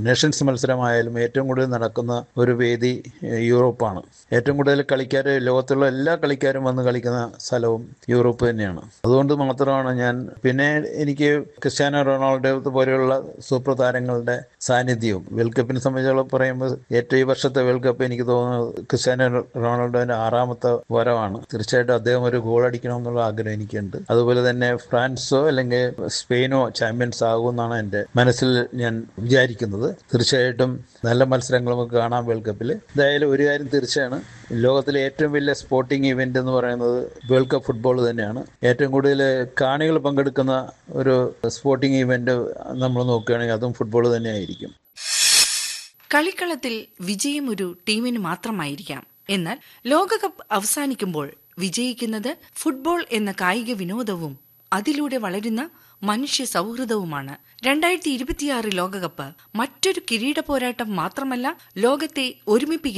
Nations മത്സരമായാലും ഏറ്റവും കൂടുതൽ നടക്കുന്ന ഒരു വേദി യൂറോപ്പാണ്. ഏറ്റവും കൂടുതൽ കളിക്കാർ, ലോകത്തുള്ള എല്ലാ കളിക്കാരും വന്ന് കളിക്കുന്ന സ്ഥലവും യൂറോപ്പ് തന്നെയാണ്. അതുകൊണ്ട് മാത്രമാണ് പിന്നെ എനിക്ക് ക്രിസ്ത്യാനോ റൊണാൾഡോ പോലെയുള്ള സൂപ്പർ താരങ്ങളുടെ സാന്നിധ്യവും വേൾഡ് കപ്പിനെ സംബന്ധിച്ചോളം പറയുമ്പോൾ ഏറ്റവും ഈ വർഷത്തെ വേൾഡ് കപ്പ് എനിക്ക് തോന്നുന്നത് ക്രിസ്ത്യാനോ റൊണാൾഡോന്റെ 6ാമത്തെ വരവാണ്. തീർച്ചയായിട്ടും അദ്ദേഹം ഒരു ഗോൾ അടിക്കണമെന്നുള്ള ആഗ്രഹം എനിക്കുണ്ട്. അതുപോലെ തന്നെ ഫ്രാൻസോ അല്ലെങ്കിൽ സ്പെയിനോ ചാമ്പ്യൻസ് ആകുമെന്നാണ് എൻ്റെ മനസ്സിൽ ഞാൻ വിചാരിക്കുന്നത്. തീർച്ചയായിട്ടും നല്ല മത്സരങ്ങൾ നമുക്ക് കാണാം വേൾഡ് കപ്പിൽ. എന്തായാലും ഒരു കാര്യം തീർച്ചയാണ്, ലോകത്തിലെ ഏറ്റവും വലിയ സ്പോർട്ടിംഗ് ഇവന്റ് എന്ന് പറയുന്നത് വേൾഡ് കപ്പ് ഫുട്ബോൾ തന്നെയാണ്. ഏറ്റവും കൂടുതൽ കാണികൾ പങ്കെടുക്കുന്ന ഒരു സ്പോർട്ടിംഗ് ഇവന്റ് നമ്മൾ നോക്കുകയാണെങ്കിൽ അതും ഫുട്ബോൾ തന്നെയായിരിക്കും. കളിക്കളത്തിൽ വിജയം ഒരു ടീമിന് മാത്രമായിരിക്കാം. എന്നാൽ ലോകകപ്പ് അവസാനിക്കുമ്പോൾ വിജയിക്കുന്നത് ഫുട്ബോൾ എന്ന കായിക വിനോദവും അതിലൂടെ വളരുന്ന മനുഷ്യ സൗഹൃദവുമാണ്. 2026 ലോകകപ്പ് മറ്റൊരു കിരീട പോരാട്ടം മാത്രമല്ല, ലോകത്തെ ഒരുമിപ്പിക്കുന്ന